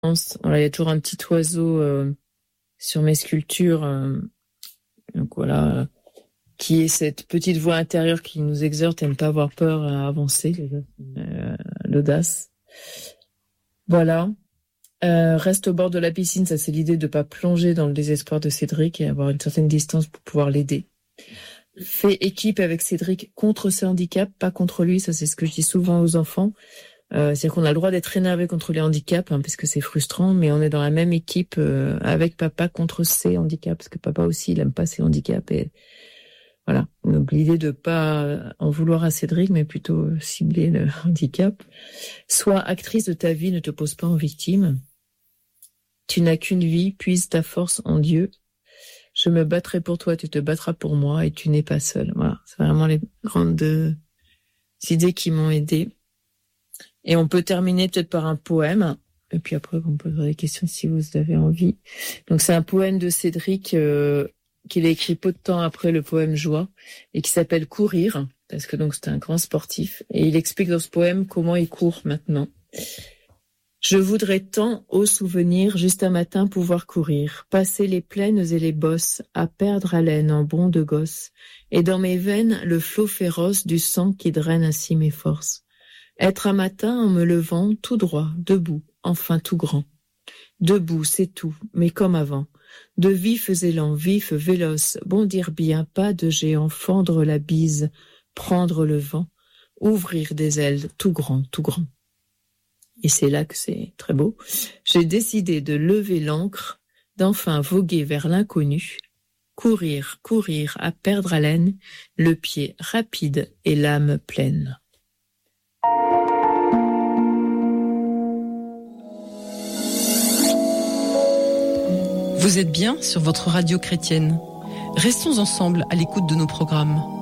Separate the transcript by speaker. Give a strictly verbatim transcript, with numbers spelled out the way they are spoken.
Speaker 1: Voilà, il y a toujours un petit oiseau euh, sur mes sculptures. Euh, donc voilà, euh, qui est cette petite voix intérieure qui nous exhorte à ne pas avoir peur, à avancer, euh, l'audace. Voilà. Euh, reste au bord de la piscine, ça c'est l'idée de pas plonger dans le désespoir de Cédric et avoir une certaine distance pour pouvoir l'aider. Fais équipe avec Cédric contre ses handicaps, pas contre lui, ça c'est ce que je dis souvent aux enfants. Euh, c'est-à-dire qu'on a le droit d'être énervé contre les handicaps, hein, parce que c'est frustrant, mais on est dans la même équipe euh, avec papa contre ses handicaps, parce que papa aussi, il aime pas ses handicaps. Et voilà. Donc l'idée de pas en vouloir à Cédric, mais plutôt cibler le handicap. Sois actrice de ta vie, ne te pose pas en victime. Tu n'as qu'une vie, puise ta force en Dieu. Je me battrai pour toi, tu te battras pour moi, et tu n'es pas seul. Voilà. C'est vraiment les grandes euh, idées qui m'ont aidée. Et on peut terminer peut-être par un poème. Et puis après, vous me poserez des questions si vous avez envie. Donc, c'est un poème de Cédric euh, qu'il a écrit peu de temps après le poème Joie et qui s'appelle Courir, parce que donc c'était un grand sportif. Et il explique dans ce poème comment il court maintenant. Je voudrais tant, ô souvenir, juste un matin pouvoir courir, passer les plaines et les bosses, à perdre haleine en bond de gosse, et dans mes veines le flot féroce du sang qui draine ainsi mes forces. Être un matin en me levant tout droit, debout, enfin tout grand. Debout, c'est tout, mais comme avant. De vifs élans, vifs, véloces, bondir bien, pas de géant, fendre la bise, prendre le vent, ouvrir des ailes tout grand, tout grand. Et c'est là que c'est très beau. J'ai décidé de lever l'ancre, d'enfin voguer vers l'inconnu, courir, courir, à perdre haleine, le pied rapide et l'âme pleine.
Speaker 2: Vous êtes bien sur votre radio chrétienne. Restons ensemble à l'écoute de nos programmes.